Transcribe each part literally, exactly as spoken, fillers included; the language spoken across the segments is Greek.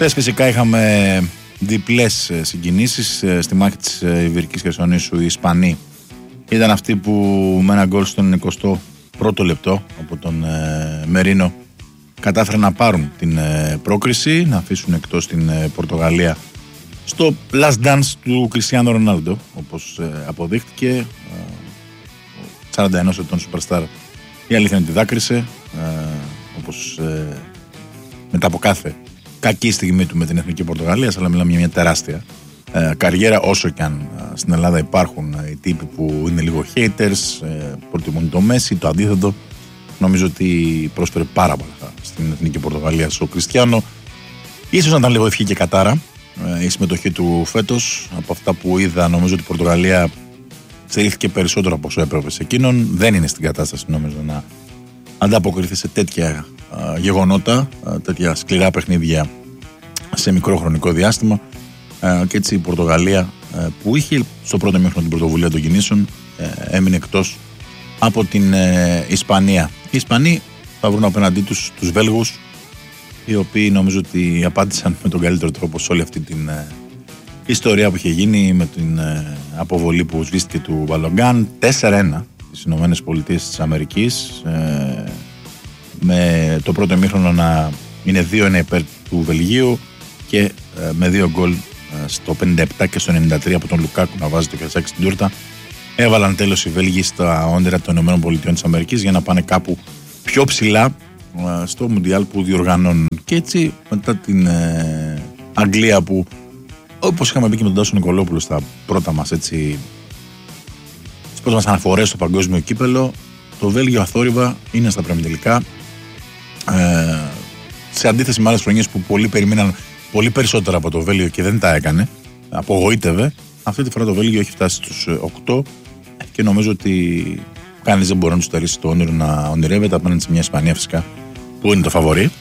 Χθες φυσικά είχαμε διπλές συγκινήσεις στη μάχη της Ιβηρικής Χερσονήσου. Οι Ισπανοί ήταν αυτοί που με ένα γκολ στον εικοστό πρώτο λεπτό από τον ε, Μερίνο κατάφεραν να πάρουν την ε, πρόκριση, να αφήσουν εκτός την ε, Πορτογαλία στο last dance του Κριστιάνο Ρονάλντο, όπως ε, αποδείχτηκε. ε, σαράντα ενός ετών superstar, η αλήθεια είναι ότι δάκρυσε, ε, όπως ε, μετά από κάθε κακή στιγμή του με την Εθνική Πορτογαλία, αλλά μιλάμε για μια τεράστια ε, καριέρα, όσο και αν ε, στην Ελλάδα υπάρχουν ε, οι τύποι που είναι λίγο haters, ε, προτιμούν το Μέση, το αντίθετο. Νομίζω ότι πρόσφερε πάρα πολλά στην Εθνική Πορτογαλία στο Κριστιάνο. Ίσως να ήταν λίγο ευχή και κατάρα ε, η συμμετοχή του φέτος. Από αυτά που είδα, νομίζω ότι η Πορτογαλία στηρίχθηκε περισσότερο από όσο έπρεπε σε εκείνον. Δεν είναι στην κατάσταση, νομίζω, να ανταποκριθεί σε τέτοια ε, γεγονότα, ε, τέτοια σκληρά παιχνίδια σε μικρό χρονικό διάστημα. Ε, και έτσι η Πορτογαλία, ε, που είχε στο πρώτο μήχρονο την πρωτοβουλία των κινήσεων, ε, έμεινε εκτός από την ε, Ισπανία. Οι Ισπανοί θα βρουν απέναντί τους τους Βέλγους, οι οποίοι νομίζω ότι απάντησαν με τον καλύτερο τρόπο σε όλη αυτή την ε, ιστορία που είχε γίνει, με την ε, αποβολή που σβήστηκε του Μπαλογκάν. τέσσερα ένα στις Ηνωμένες Πολιτείες της Αμερικής, ε, με το πρώτο ημίχρονο να είναι δύο ένα υπέρ του Βελγίου και ε, με δύο γκολ ε, στο πενήντα επτά και στο ενενήντα τρία από τον Λουκάκου να βάζει το κερσάκι στην τούρτα. Έβαλαν τέλος οι Βέλγοι στα όνειρα των ΗΠΑ για να πάνε κάπου πιο ψηλά στο Μουντιάλ που διοργανώνουν. Και έτσι μετά την ε, Αγγλία, που όπως είχαμε πει και με τον Τάσο Νικολόπουλο στα πρώτα μας, έτσι, στις πρώτες μας αναφορές στο παγκόσμιο κύπελο, το Βέλγιο αθόρυβα είναι στα προημιτελικά, ε, σε αντίθεση με άλλες χρονιές που πολλοί περίμεναν πολύ περισσότερα από το Βέλγιο και δεν τα έκανε, απογοήτευε. Αυτή τη φορά το Βέλγιο έχει φτάσει στους οκτώ και νομίζω ότι κανείς δεν μπορεί να του στερήσει το όνειρο να ονειρεύεται απέναντι σε μια Ισπανία, φυσικά, που είναι το φαβορί.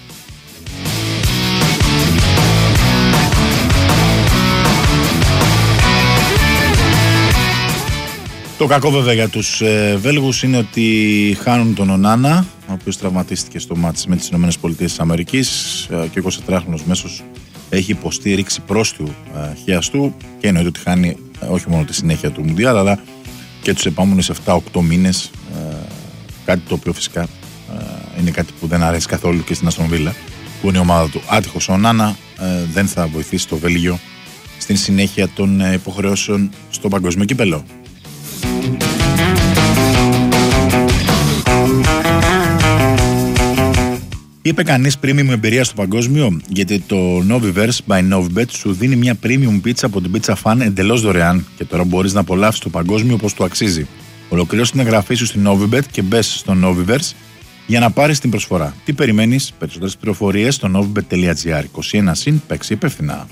Το κακό βέβαια για τους ε, Βέλγους είναι ότι χάνουν τον Ονάνα, ο οποίος τραυματίστηκε στο μάτς με τις ΗΠΑ ε, και ο εικοσιτετράχρονος μέσος έχει υποστεί ρήξη πρόστιου ε, χιαστού και εννοείται ότι χάνει ε, όχι μόνο τη συνέχεια του Μουντιάλ, αλλά και τους επόμενους επτά οκτώ μήνες, ε, κάτι το οποίο φυσικά ε, είναι κάτι που δεν αρέσει καθόλου και στην Αστον Βίλα, που είναι η ομάδα του. Άτυχος ο Ονάνα ε, δεν θα βοηθήσει το Βέλγιο στην συνέχεια των ε, υποχρεώσεων στο παγκόσμιο κύπελο. Είπε κανείς premium εμπειρία στο παγκόσμιο, γιατί το Noviverse by Novibet σου δίνει μια premium pizza από την Pizza Fan εντελώς δωρεάν και τώρα μπορείς να απολαύσεις το παγκόσμιο όπως το αξίζει. Ολοκλήρωσε την εγγραφή σου στην Novibet και μπες στο Noviverse για να πάρεις την προσφορά. Τι περιμένεις? Περισσότερες πληροφορίες στο novibet τελεία gr. είκοσι ένα συν, παίξει υπεύθυνα.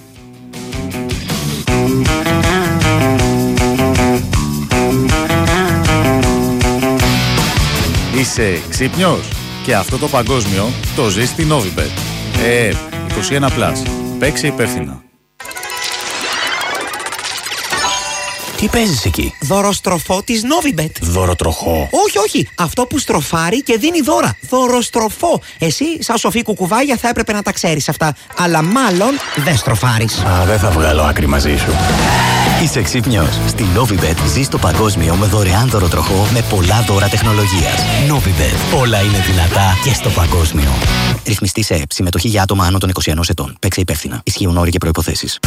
Είσαι ξύπνιος? Και αυτό το παγκόσμιο το ζεις στη Novibet. Ε, είκοσι ένα πλας. Παίξε υπεύθυνα. Τι παίζεις εκεί? Δωροστροφό της Novibet. Δωροτροχό? Όχι, όχι. Αυτό που στροφάρει και δίνει δώρα. Δωροστροφό. Εσύ, σαν σοφή κουκουβάγια, θα έπρεπε να τα ξέρεις αυτά. Αλλά μάλλον δεν στροφάρεις. Α, δεν θα βγάλω άκρη μαζί σου. Είσαι ξύπνιος? Στη Novibet ζεις το παγκόσμιο με δωρεάν δωροτροχό με πολλά δώρα τεχνολογίας. Novibet. Όλα είναι δυνατά και στο παγκόσμιο. Ρυθμιστή σε ΕΠ. Συμμετοχή για άτομα άνω των είκοσι ενός ετών. Παίξε υπεύθυνα. Ισχύουν όροι και προϋποθέσεις.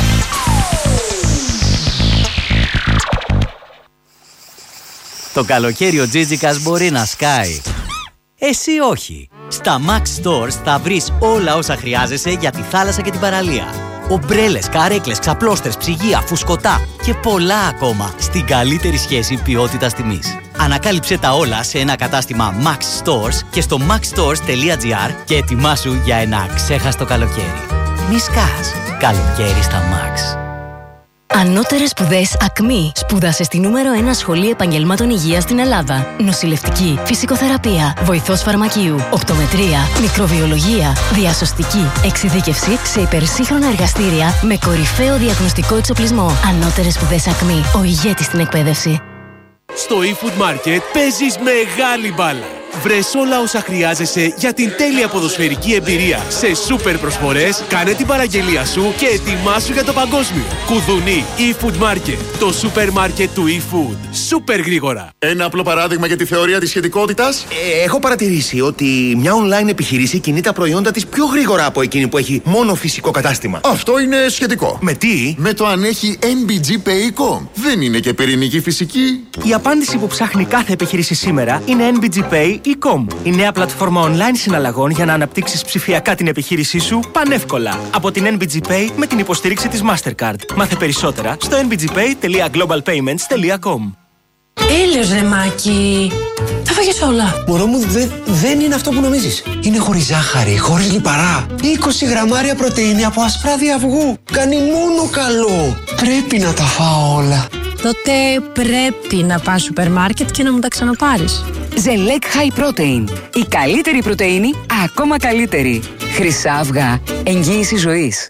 Το καλοκαίρι ο Τζίτζικας μπορεί να σκάει. Εσύ όχι. Στα Max Stores θα βρεις όλα όσα χρειάζεσαι για τη θάλασσα και την παραλία. Ομπρέλες, καρέκλες, ξαπλώστρες, ψυγεία, φουσκωτά και πολλά ακόμα στην καλύτερη σχέση ποιότητας τιμής. Ανακάλυψε τα όλα σε ένα κατάστημα Max Stores και στο max stores τελεία gr και ετοιμάσου για ένα ξέχαστο καλοκαίρι. Μη σκάς. Καλοκαίρι στα Max. Ανώτερες σπουδές ΑΚΜΗ. Σπούδασε στη νούμερο ένα σχολή επαγγελμάτων υγείας στην Ελλάδα. Νοσηλευτική, φυσικοθεραπεία, βοηθός φαρμακείου, οπτομετρία, μικροβιολογία, διασωστική, εξειδίκευση σε υπερσύγχρονα εργαστήρια με κορυφαίο διαγνωστικό εξοπλισμό. Ανώτερες σπουδές ΑΚΜΗ. Ο ηγέτης στην εκπαίδευση. Στο eFood Market παίζεις μεγάλη μπάλα. Βρες όλα όσα χρειάζεσαι για την τέλεια ποδοσφαιρική εμπειρία. Σε σούπερ προσφορές, κάνε την παραγγελία σου και ετοιμάσου για το παγκόσμιο. Κουδουνί eFood Market, το σούπερ μάρκετ του eFood. Σούπερ γρήγορα. Ένα απλό παράδειγμα για τη θεωρία της σχετικότητας. Ε, έχω παρατηρήσει ότι μια online επιχείρηση κινεί τα προϊόντα της πιο γρήγορα από εκείνη που έχει μόνο φυσικό κατάστημα. Αυτό είναι σχετικό. Με τι? Με το αν έχει εν μπι τζι Pay τελεία com. Δεν είναι και πυρηνική φυσική. Η απάντηση που ψάχνει κάθε επιχείρηση σήμερα είναι εν μπι τζι Pay τελεία com. Η νέα πλατφόρμα online συναλλαγών για να αναπτύξεις ψηφιακά την επιχείρησή σου πανεύκολα. Από την εν μπι τζι Pay με την υποστήριξη της Mastercard. Μάθε περισσότερα στο εν μπι τζι pay τελεία global payments τελεία com. Έλεος ρε Μάκη, τα φάγες όλα. Μωρό μου, δε, δεν είναι αυτό που νομίζεις. Είναι χωρίς ζάχαρη, χωρίς λιπαρά. είκοσι γραμμάρια πρωτεΐνη από ασπράδι αυγού. Κάνει μόνο καλό. Πρέπει να τα φάω όλα. Τότε πρέπει να πας σούπερ μάρκετ και να μου τα ξαναπάρεις. Ζελέκ High Protein. Η καλύτερη πρωτεΐνη, ακόμα καλύτερη. Χρυσά αυγά. Εγγύηση ζωής.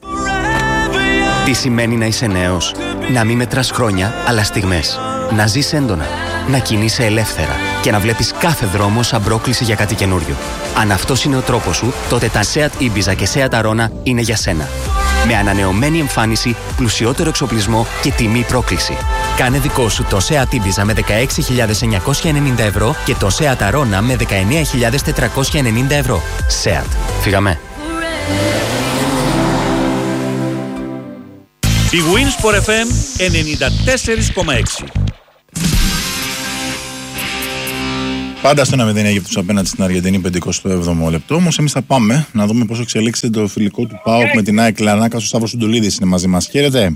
Τι σημαίνει να είσαι νέος? Να μην μετράς χρόνια, αλλά στιγμές. Να ζεις έντονα. Να κινείσαι ελεύθερα. Και να βλέπεις κάθε δρόμο σαν πρόκληση για κάτι καινούριο. Αν αυτός είναι ο τρόπος σου, τότε τα Seat Ibiza και Seat Arona είναι για σένα. Με ανανεωμένη εμφάνιση, πλουσιότερο εξοπλισμό και τιμή πρόκληση. Κάνε δικό σου το Seat Ibiza με δεκαέξι χιλιάδες εννιακόσια ενενήντα ευρώ και το Seat Arona με δεκαεννέα χιλιάδες τετρακόσια ενενήντα ευρώ. Seat. Φύγαμε. Η Winsport εφ εμ ενενήντα τέσσερα κόμμα έξι. Πάντα στο ένα μηδέν Αίγυπτος απέναντι στην Αργεντινή, πενηκοστό έβδομο λεπτό. Όμως εμείς θα πάμε να δούμε πώς εξελίξεται το φιλικό του ΠΑΟΚ με την ΑΕΚ Λαρνάκας. Ο Σταύρος Σουντουλίδης είναι μαζί μας. Χαίρετε.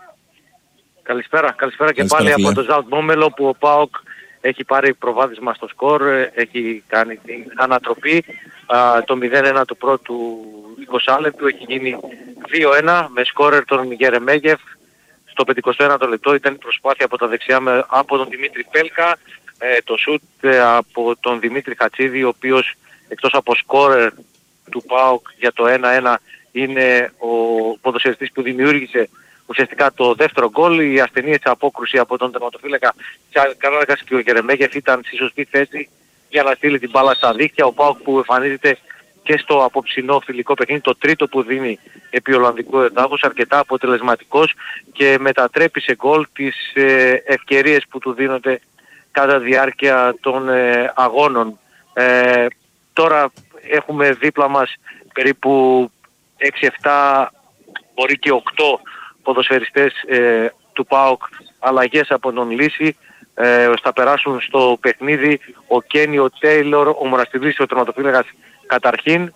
Καλησπέρα, καλησπέρα και Καλησπέρα, πάλι φίλε. από το Ζαλτ Μπόμελο που ο ΠΑΟΚ έχει πάρει προβάδισμα στο σκορ, έχει κάνει την ανατροπή. Α, το μηδέν ένα του πρώτου είκοσι λεπτού έχει γίνει δύο ένα με σκόρερ τον Γερεμέγεφ. Στο πενηκοστό ένατο λεπτό ήταν η προσπάθεια από τα δεξιά με, από τον Δημήτρη Πέλκα. Ε, το σουτ ε, από τον Δημήτρη Χατσίδη, ο οποίος εκτός από σκόρερ του ΠΑΟΚ για το ένα ένα είναι ο ποδοσφαιριστής που δημιούργησε ουσιαστικά το δεύτερο γκολ. Η ασθενή έτσι απόκρουση από τον τερματοφύλακα Καράκας και ο Γερεμέγεφ ήταν στη σωστή θέση για να στείλει την μπάλα στα δίχτυα. Ο ΠΑΟΚ που εμφανίζεται και στο απόψινό φιλικό παιχνίδι, το τρίτο που δίνει επί Ολλανδικού εδάφους, αρκετά αποτελεσματικός και μετατρέπει σε γκολ τις ε, ευκαιρίες που του δίνονται κατά διάρκεια των ε, αγώνων. Ε, τώρα έχουμε δίπλα μας περίπου έξι εφτά, μπορεί και οκτώ ποδοσφαιριστές ε, του ΠΑΟΚ, αλλαγές από τον Λύση. Ε, θα περάσουν στο παιχνίδι ο Κένι, ο Τέιλορ, ο Μοναστηρής, ο τερματοφύλακας καταρχήν.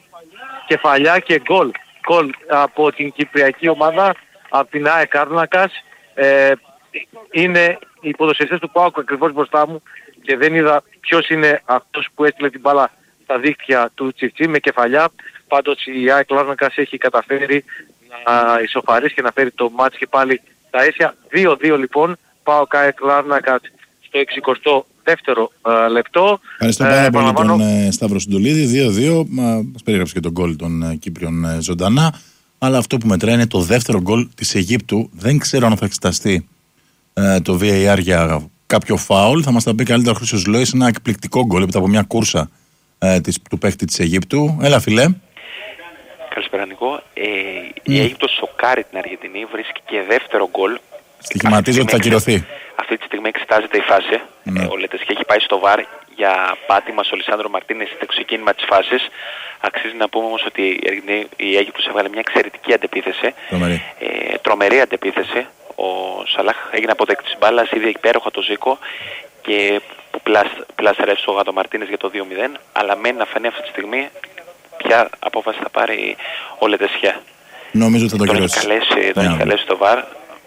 Κεφαλιά και γκολ. Γκολ από την κυπριακή ομάδα, από την ΑΕΚ Λάρνακας. Ε, είναι οι ποδοσφαιριστές του ΠΑΟΚ ακριβώς μπροστά μου και δεν είδα ποιος είναι αυτός που έστειλε την μπάλα στα δίχτυα του Τσιφτσί με κεφαλιά. Πάντως η ΑΕΚ Λάρνακας έχει καταφέρει να ισοφαρίσει και να φέρει το μάτς και πάλι τα αίσια. δύο δύο λοιπόν, ΠΑΟΚ ΑΕΚ Λάρνακας στο εξηκοστό δεύτερο uh, λεπτό. Ευχαριστώ πάρα πολύ ε, τον ε, Σταύρο Σουντουλίδη. δύο δύο, μας περίγραψε και τον γκολ των ε, Κύπριων ε, ζωντανά. Αλλά αυτό που μετράει είναι το δεύτερο γκολ της Αιγύπτου. Δεν ξέρω αν θα εξεταστεί ε, το βι έι αρ για κάποιο φάουλ. Θα μας τα πει καλύτερα ο Χρήστος Λόης. Ένα εκπληκτικό γκολ έπειτα από μια κούρσα ε, της, του παίχτη της Αιγύπτου. Έλα φιλέ. Καλησπέρα Νικό. Ε, mm. Η Αίγυπτος σοκάρει την Αργεντινή, βρίσκει και δεύτερο γκολ. Στοιχηματίζω ότι θα κυρωθεί. Αυτή τη στιγμή εξετάζεται η φάση. Mm. Ε, ο Λετεσχέ έχει πάει στο βαρ για πάτημα στο Λισάνδρο Μαρτίνες στο ξεκίνημα της φάσης. Αξίζει να πούμε όμως ότι η Αίγυπτος έβγαλε μια εξαιρετική αντεπίθεση. Τρομερή. Ε, τρομερή αντεπίθεση. Ο Σαλάχ έγινε αποδέκτης της μπάλας, είδε υπέροχα το Ζήκο και που πλάσαρεύσε ο Γάτο Μαρτίνες για το δύο μηδέν. Αλλά μένει να φανεί αυτή τη στιγμή ποια απόφαση θα πάρει ο Λετεσχέ. Νομίζω ότι θα το τον κυρώσει. Έχει καλέσει, τον έχει καλέσει το βαρ.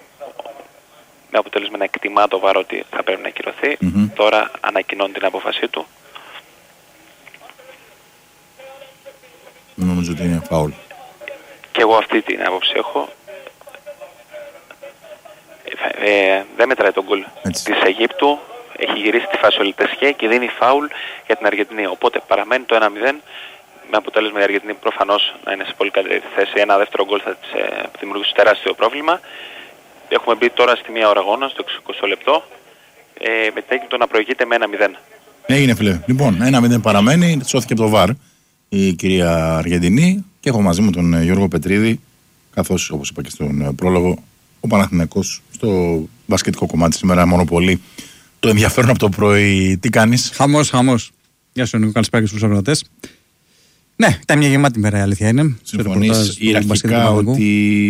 Με αποτέλεσμα να εκτιμά το βαρ ότι θα πρέπει να ακυρωθεί. Mm-hmm. Τώρα ανακοινώνει την απόφασή του. Νομίζω ότι είναι φάουλ. Και εγώ αυτή την άποψη έχω. Ε, ε, δεν μετράει τον γκολ της Αιγύπτου. Έχει γυρίσει τη φάση ο Λετεσχέ και δίνει φάουλ για την Αργεντινή. Οπότε παραμένει το ένα μηδέν. Με αποτέλεσμα η Αργεντινή προφανώς να είναι σε πολύ καλύτερη θέση. Ένα δεύτερο γκολ θα της ε, δημιουργήσει τεράστιο πρόβλημα. Έχουμε μπει τώρα στη μία ώρα αγώνα, στο εξηκοστό λεπτό, ε, με την Αίγυπτο να προηγείται με ένα μηδέν. Έγινε, φίλε. Λοιπόν, ένα μηδέν παραμένει. Σώθηκε από το βαρ η κυρία Αργεντινή και έχω μαζί μου τον Γιώργο Πετρίδη. Καθώς, όπως είπα και στον πρόλογο, ο Παναθηναϊκός στο μπασκετικό κομμάτι σήμερα μονοπολεί το ενδιαφέρον από το πρωί. Τι κάνεις? Χαμός, χαμός. Γεια σου, Νίκο, καλησπέρα και στους ακροατές. Ναι, ήταν μια γεμάτη μέρα, η αλήθεια είναι. Συμφωνείς ιεραρχικά ότι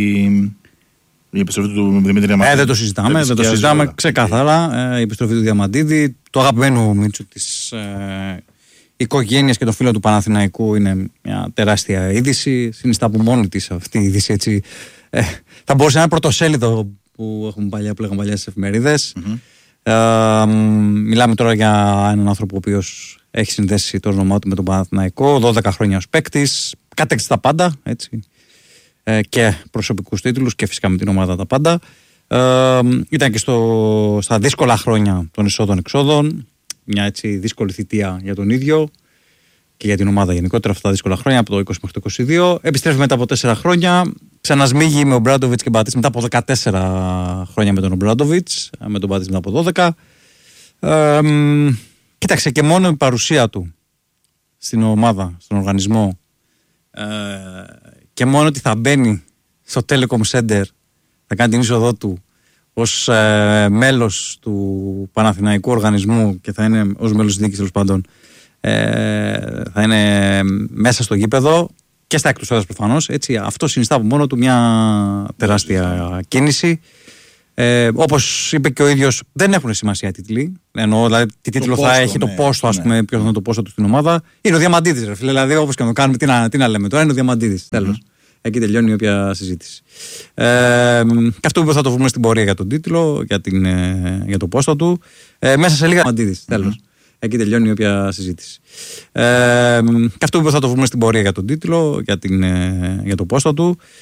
η επιστροφή του Δημήτρη Διαμαντίδη? Ε, δεν το συζητάμε, δεν το συζητάμε όλα. Ξεκάθαρα. Ε, η επιστροφή του Διαμαντίδη, το αγαπημένο Μίτσου της ε, οικογένειας και των φίλων του Παναθηναϊκού είναι μια τεράστια είδηση. Συνιστά από μόνη της αυτή η είδηση, έτσι. Ε, θα μπορούσε να είναι πρωτοσέλιδο που έχουν παλιά, που λέγαν παλιά στις εφημερίδες. Mm-hmm. Ε, μιλάμε τώρα για έναν άνθρωπο ο οποίος έχει συνδέσει το όνομά του με τον Παναθηναϊκό, δώδεκα χρόνια ως παίκτης, κατέκτησε τα πάντα, έτσι. Ε, και προσωπικούς τίτλους και φυσικά με την ομάδα τα πάντα. Ε, ήταν και στο, στα δύσκολα χρόνια των εισόδων-εξόδων, μια έτσι δύσκολη θητεία για τον ίδιο και για την ομάδα γενικότερα αυτά τα δύσκολα χρόνια, από το είκοσι μέχρι το είκοσι δύο. Επιστρέφει μετά από τέσσερα χρόνια, ξανασμίγει με ο Μπράντοβιτς και Μπατίστη μετά από δεκατέσσερα χρόνια με τον Μπράντοβιτς, με τον Μπατίστη μετά από δώδεκα. Ε, κοίταξε, και μόνο η παρουσία του στην ομάδα, στον οργανισμό, ε, και μόνο ότι θα μπαίνει στο Telecom Center, θα κάνει την είσοδό του ως ε, μέλος του Παναθηναϊκού οργανισμού και θα είναι ως μέλος της διοίκησης, τέλος πάντων, ε, θα είναι μέσα στο γήπεδο και στα εκτός έδρας προφανώς. Έτσι, αυτό συνιστά από μόνο του μια τεράστια κίνηση. Ε, όπως είπε και ο ίδιος, δεν έχουν σημασία οι τίτλοι. Εννοώ, δηλαδή, τι τίτλο θα έχει, το πόστο, ας πούμε, ποιο θα είναι το πόστο του στην ομάδα. Είναι ο Διαμαντίδης, ρε φίλε. Δηλαδή, όπως και να το κάνουμε, τι να, τι να λέμε τώρα, είναι ο Διαμαντίδης. Τέλος. Mm-hmm. Εκεί τελειώνει η όποια συζήτηση. Ε, και αυτό που θα το βρούμε στην πορεία για τον τίτλο, για, την, ε, για το πόστο του. Ε, μέσα σε λίγα. Διαμαντίδης. Τέλος. Mm-hmm. Εκεί τελειώνει η όποια συζήτηση. Ε, και αυτό που θα το βρούμε στην πορεία για τον τίτλο, για, την, ε, για το πόστο του.